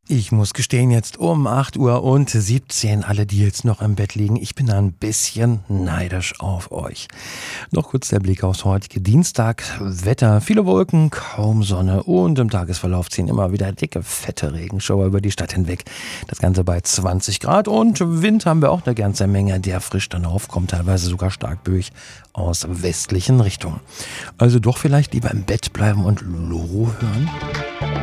Ich muss gestehen, jetzt um 8:17 Uhr, alle, die jetzt noch im Bett liegen, ich bin ein bisschen neidisch auf euch. Noch kurz der Blick aufs heutige Dienstag. Wetter, viele Wolken, kaum Sonne und im Tagesverlauf ziehen immer wieder dicke, fette Regenschauer über die Stadt hinweg. Das Ganze bei 20 Grad und Wind haben wir auch eine ganze Menge, der frisch dann aufkommt, teilweise sogar stark böig aus westlichen Richtungen. Also doch vielleicht lieber im Bett bleiben und Loro hören?